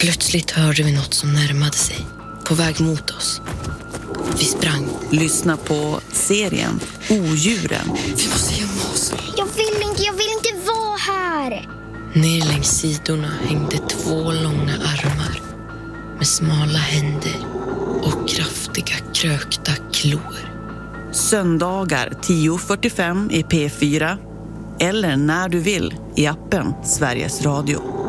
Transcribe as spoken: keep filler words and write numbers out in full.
Plötsligt hörde vi något som närmade sig, på väg mot oss. Vi sprang. Lyssna på serien Odjuren. Vi måste gömma oss. Jag vill inte, jag vill inte vara här. Ner längs sidorna hängde två långa armar med smala händer och kraftiga krökta klor. Söndagar tio fyrtiofem i P fyra eller när du vill i appen Sveriges Radio.